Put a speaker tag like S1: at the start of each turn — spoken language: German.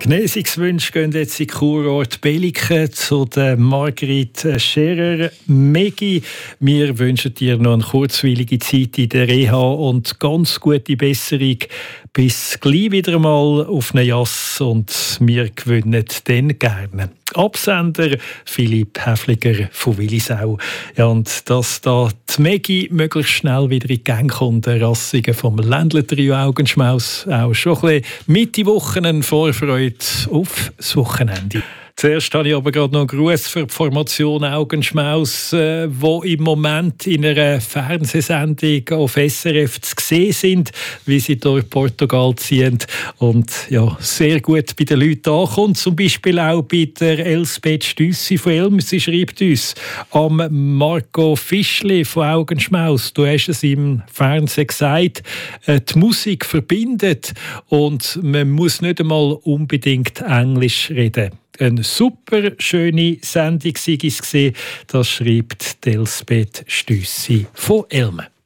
S1: Genesungswünsche gehen jetzt in Kurort Belliken zu der Margrit Scherer. Megi, wir wünschen dir noch eine kurzweilige Zeit in der Reha und ganz gute Besserung. Bis gleich wieder mal auf eine Jass und wir gewinnen dann gerne. Absender Philipp Häfliger von Willisau. Ja, und dass da die Megi möglichst schnell wieder in die Gang kommt, der Rassige vom Ländler-Trio Augenschmaus, auch schon ein bisschen Mitte Woche eine Vorfreude auf das Wochenende. Zuerst habe ich aber gerade noch einen Gruß für die Formation Augenschmaus, die im Moment in einer Fernsehsendung auf SRF zu sehen sind, wie sie durch Portugal ziehen und ja, sehr gut bei den Leuten ankommt. Zum Beispiel auch bei der Elsbeth Stüssi von Elm. Sie schreibt uns am Marco Fischli von Augenschmaus. Du hast es im Fernsehen gesagt, die Musik verbindet und man muss nicht einmal unbedingt Englisch reden. Eine super schöne Sendung sei es gesehen, das schreibt Elsbeth Stüssi von Elmen.